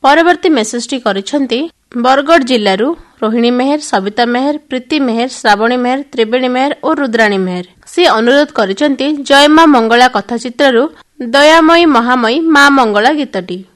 परवर्ती मेसेजटी କରିଛନ୍ତି बरगढ़ जिल्लारू रोहिणी मेहर, सविता मेहर, प्रीति मेहर, श्रावणी मेहर, त्रिवेणी मेहर और रुद्राणी मेहर। से अनुरोध କରିଛନ୍ତି जय मां मंगला कथाचित्ररू दयामयी महामयी मां मंगला गीतटी।